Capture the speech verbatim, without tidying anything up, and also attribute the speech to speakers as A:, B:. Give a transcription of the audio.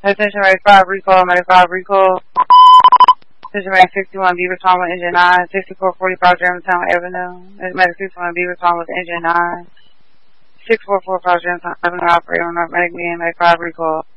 A: Attention rate five recall, Medic five recall. Attention rate sixty-one Beavertown with engine nine, sixty-four forty-five Germantown Avenue. Medic sixty-one Beavertown with engine nine, six four four five Germantown Avenue operator on North Medic being Medic five recall.